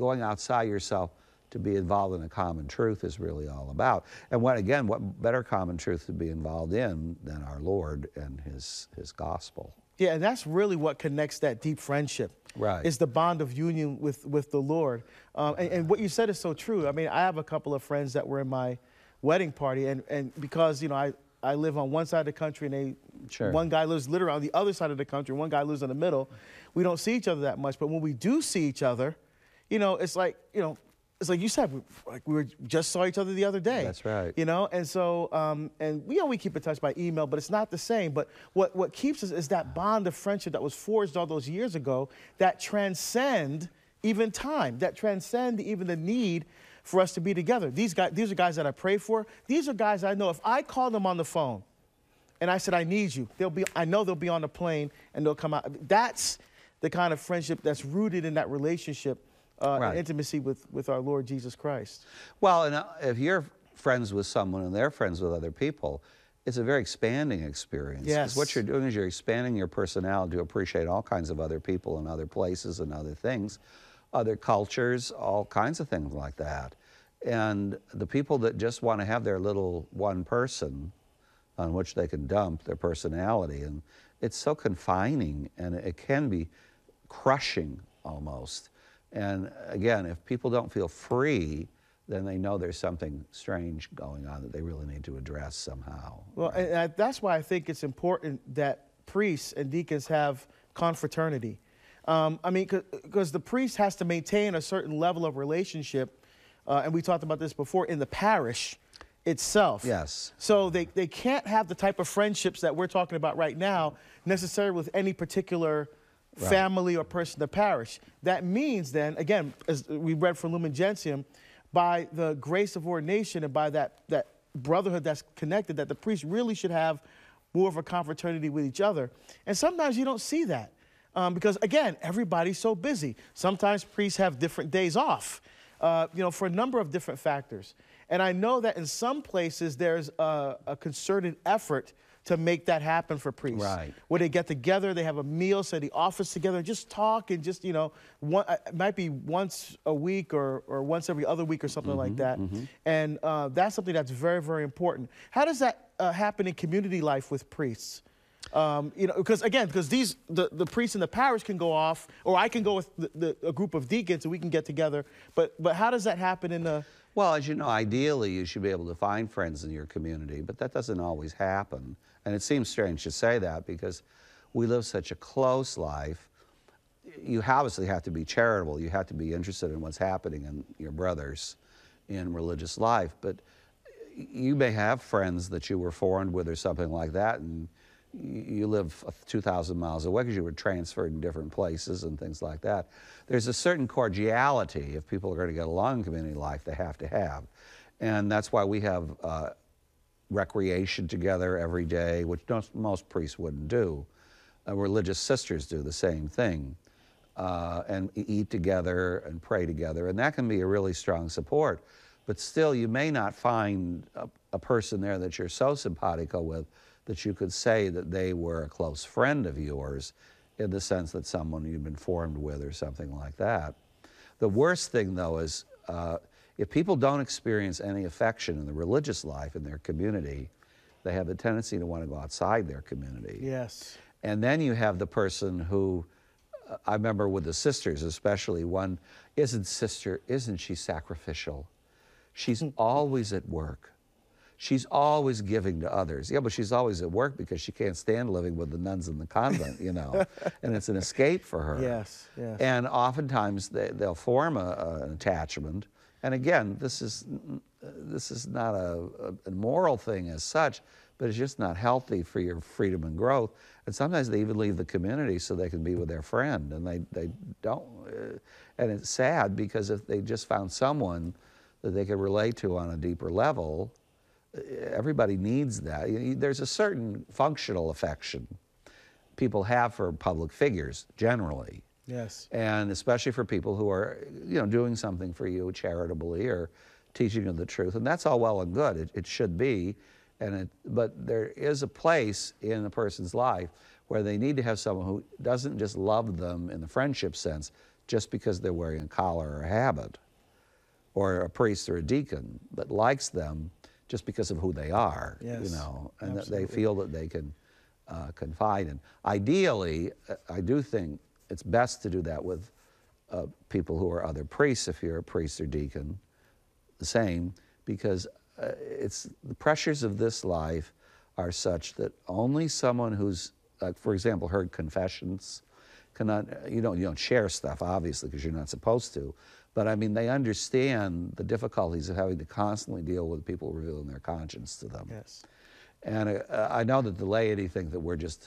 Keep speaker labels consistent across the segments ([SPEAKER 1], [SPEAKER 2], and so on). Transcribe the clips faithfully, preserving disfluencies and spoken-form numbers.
[SPEAKER 1] going outside yourself to be involved in a common truth is really all about. And what, again, what better common truth to be involved in than our Lord and his, his gospel.
[SPEAKER 2] Yeah, and that's really what connects that deep friendship.
[SPEAKER 1] Right.
[SPEAKER 2] It's the bond of union with, with the Lord. Um, and, and what you said is so true. I mean, I have a couple of friends that were in my wedding party, and, and because, you know, I, I live on one side of the country, and they,
[SPEAKER 1] sure.
[SPEAKER 2] one guy lives literally on the other side of the country, one guy lives in the middle. We don't see each other that much, but when we do see each other, you know, it's like, you know, it's like you said, we, like we were, just saw each other the other day.
[SPEAKER 1] That's right.
[SPEAKER 2] You know, and so, um, and we, you know, we keep in touch by email, but it's not the same. But what, what keeps us is that bond of friendship that was forged all those years ago that transcend even time, that transcend even the need for us to be together. These guys, these are guys that I pray for. These are guys I know if I call them on the phone and I said, I need you, they'll be, I know they'll be on the plane and they'll come out. That's the kind of friendship that's rooted in that relationship. Uh,
[SPEAKER 1] right.
[SPEAKER 2] Intimacy with, with our Lord Jesus Christ.
[SPEAKER 1] Well, and uh, if you're friends with someone and they're friends with other people, it's a very expanding experience.
[SPEAKER 2] Yes.
[SPEAKER 1] Because what you're doing is you're expanding your personality to appreciate all kinds of other people and other places and other things, other cultures, all kinds of things like that. And the people that just want to have their little one person on which they can dump their personality, and it's so confining, and it can be crushing almost. And again, if people don't feel free, then they know there's something strange going on that they really need to address somehow.
[SPEAKER 2] Well,
[SPEAKER 1] right?
[SPEAKER 2] and I, that's why I think it's important that priests and deacons have confraternity. Um, I mean, because the priest has to maintain a certain level of relationship, uh, and we talked about this before, in the parish itself.
[SPEAKER 1] Yes.
[SPEAKER 2] So they, they can't have the type of friendships that we're talking about right now necessarily with any particular Right. family or person in the parish. That means then, again, as we read from Lumen Gentium, by the grace of ordination and by that, that brotherhood that's connected, that the priest really should have more of a confraternity with each other. And sometimes you don't see that um, because, again, everybody's so busy. Sometimes priests have different days off, uh, you know, for a number of different factors. And I know that in some places there's a, a concerted effort to make that happen for priests.
[SPEAKER 1] Right.
[SPEAKER 2] Where they get together, they have a meal, say the office together, just talk and just, you know, one, it might be once a week or, or once every other week or something mm-hmm, like that. Mm-hmm. And uh, that's something that's very, very important. How does that uh, happen in community life with priests? Um, you know, because again, because these, the, the priests in the parish can go off, or I can go with the, the, a group of deacons and we can get together. But, but how does that happen in the...
[SPEAKER 1] Well, as you know, ideally you should be able to find friends in your community, but that doesn't always happen. And it seems strange to say that because we live such a close life. You obviously have to be charitable. You have to be interested in what's happening in your brothers in religious life. But you may have friends that you were formed with or something like that, and you live two thousand miles away because you were transferred in different places and things like that. There's a certain cordiality, if people are going to get along in community life, they have to have. And that's why we have uh, recreation together every day, which most, most priests wouldn't do. Uh, religious sisters do the same thing, uh, and eat together and pray together, and that can be a really strong support. But still, you may not find a, a person there that you're so simpatico with that you could say that they were a close friend of yours in the sense that someone you've been formed with or something like that. The worst thing, though, is uh, if people don't experience any affection in the religious life in their community, they have a tendency to want to go outside their community.
[SPEAKER 2] Yes.
[SPEAKER 1] And then you have the person who, uh, I remember with the sisters especially, one, isn't sister, isn't she sacrificial? She's always at work. She's always giving to others. Yeah, but she's always at work because she can't stand living with the nuns in the convent, you know, and it's an escape for her.
[SPEAKER 2] Yes, yes.
[SPEAKER 1] And oftentimes they, they'll form a, a, an attachment. And again, this is, this is not a, a, a moral thing as such, but it's just not healthy for your freedom and growth. And sometimes they even leave the community so they can be with their friend, and they, they don't. Uh, and it's sad because if they just found someone that they could relate to on a deeper level, everybody needs that. There's a certain functional affection people have for public figures, generally.
[SPEAKER 2] Yes.
[SPEAKER 1] And especially for people who are, you know, doing something for you charitably or teaching you the truth. And that's all well and good. It, it should be. And it, but there is a place in a person's life where they need to have someone who doesn't just love them in the friendship sense, just because they're wearing a collar or a habit, or a priest or a deacon that likes them just because of who they are,
[SPEAKER 2] Yes,
[SPEAKER 1] you know, and that
[SPEAKER 2] absolutely.
[SPEAKER 1] they feel that they can uh, confide in. Ideally, uh, I do think it's best to do that with uh, people who are other priests, if you're a priest or deacon, the same, because uh, it's the pressures of this life are such that only someone who's, like, for example, heard confessions, cannot, you don't, you don't share stuff, obviously, because you're not supposed to, but I mean, they understand the difficulties of having to constantly deal with people revealing their conscience to them.
[SPEAKER 2] Yes.
[SPEAKER 1] And uh, I know that the laity think that we're just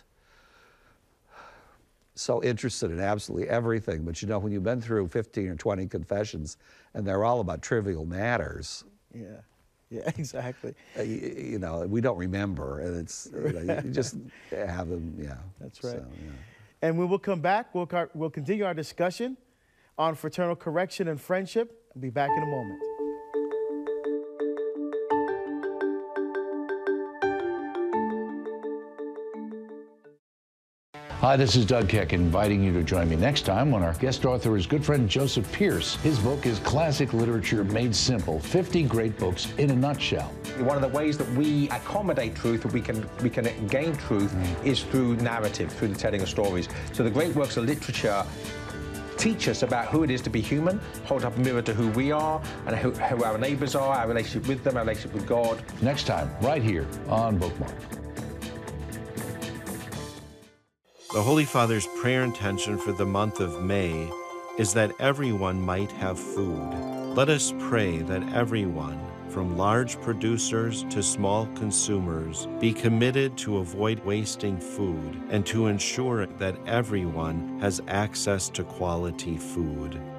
[SPEAKER 1] so interested in absolutely everything, but you know, when you've been through fifteen or twenty confessions and they're all about trivial matters,
[SPEAKER 2] Yeah. Yeah, exactly.
[SPEAKER 1] uh, you, you know, we don't remember, and it's, you know, you just have them, yeah.
[SPEAKER 2] That's right.
[SPEAKER 1] So, yeah.
[SPEAKER 2] And when we'll come back, we'll, car- we'll continue our discussion on fraternal correction and friendship. I'll be back in a moment.
[SPEAKER 3] Hi, this is Doug Keck, inviting you to join me next time when our guest author is good friend Joseph Pierce. His book is Classic Literature Made Simple, fifty Great Books in a Nutshell.
[SPEAKER 4] One of the ways that we accommodate truth, that we can we can gain truth, mm. is through narrative, through the telling of stories. So the great works of literature teach us about who it is to be human, hold up a mirror to who we are, and who, who our neighbors are, our relationship with them, our relationship with God.
[SPEAKER 3] Next time, right here on Bookmark.
[SPEAKER 5] The Holy Father's prayer intention for the month of May is that everyone might have food. Let us pray that everyone, from large producers to small consumers, be committed to avoid wasting food and to ensure that everyone has access to quality food.